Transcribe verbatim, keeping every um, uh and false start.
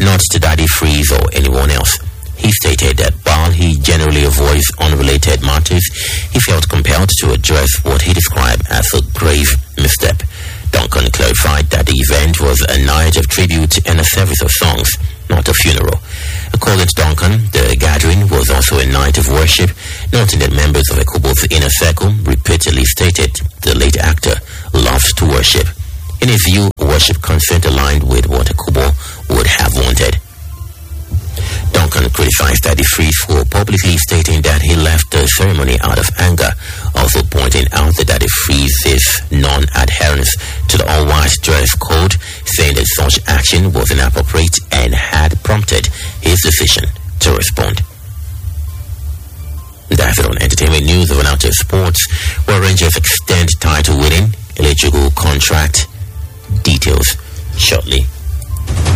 not to Daddy Freeze or anyone else. He stated that while he generally avoids unrelated matters, he felt compelled to address what he described as a grave misstep. Duncan clarified that the event was a night of tribute and a service of songs, not a funeral. According to Duncan, the gathering was also a night of worship, noting that members of Ekubo's inner circle repeatedly stated the late actor loved to worship. In his view, worship concert aligned with what Ekubo would have wanted. Duncan criticized Daddy Freeze for publicly stating that he left the ceremony out of anger, also pointing out that Daddy Freeze's non-adherence to the all-white dress code, saying that such action was inappropriate and had prompted his decision to respond. That's it on entertainment news. Over now to sports, where Rangers extend title winning eligible contract. Details shortly.